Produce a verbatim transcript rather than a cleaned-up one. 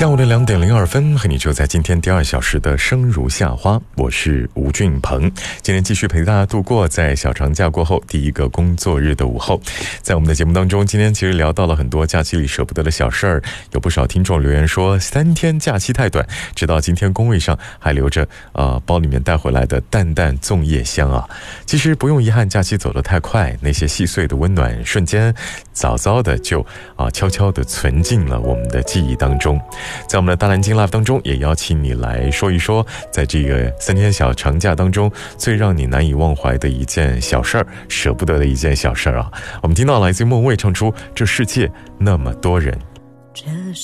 下午的两点零二分，和你就在今天第二小时的生如夏花，我是吴俊鹏。今天继续陪大家度过在小长假过后第一个工作日的午后。在我们的节目当中，今天其实聊到了很多假期里舍不得的小事儿，有不少听众留言说三天假期太短，直到今天工位上还留着呃包里面带回来的淡淡粽叶香啊。其实不用遗憾假期走得太快，那些细碎的温暖瞬间早早的就啊悄悄的存进了我们的记忆当中。在我们的大蓝鲸 Live 当中，也邀请你来说一说在这个三天小长假当中最让你难以忘怀的一件小事儿，舍不得的一件小事儿啊。我们听到来自莫文蔚唱出这世界那么多人。